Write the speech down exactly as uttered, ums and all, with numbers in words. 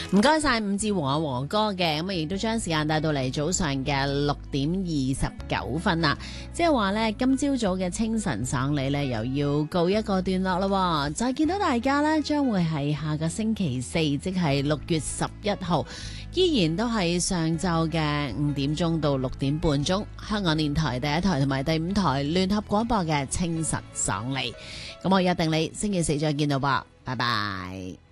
唔該晒伍志和啊和哥嘅，咁啊亦都將時間帶到嚟早上嘅六點二十九分啦。即係話呢，今朝早嘅清晨省理呢，又要告一個段落啦。就係見到大家呢，將會係下個星期四，即係六月十一號，依然都係上晝嘅五點鐘到六點半鐘，香港電台第一台同埋第五台聯合廣播嘅清晨省理。咁我約定你星期四再見到噃，拜拜。